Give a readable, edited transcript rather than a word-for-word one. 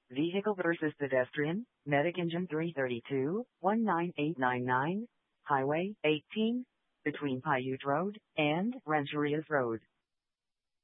Vehicle versus pedestrian, Medic Engine 332, 19899, Highway 18, between Paiute Road and Rancherias Road.